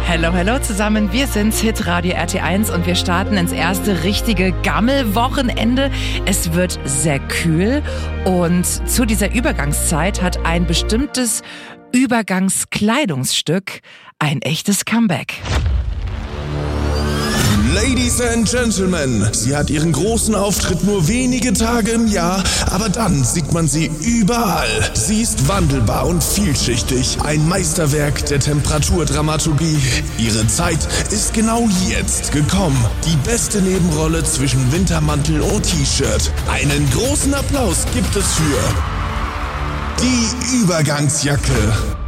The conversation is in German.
Hello, hello zusammen. Wir sind's, Hitradio RT1 und wir starten ins erste richtige Gammelwochenende. Es wird sehr kühl und zu dieser Übergangszeit hat ein bestimmtes Übergangskleidungsstück ein echtes Comeback. Ladies and Gentlemen, sie hat ihren großen Auftritt nur wenige Tage im Jahr, aber dann sieht man sie überall. Sie ist wandelbar und vielschichtig, ein Meisterwerk der Temperaturdramaturgie. Ihre Zeit ist genau jetzt gekommen. Die beste Nebenrolle zwischen Wintermantel und T-Shirt. Einen großen Applaus gibt es für die Übergangsjacke.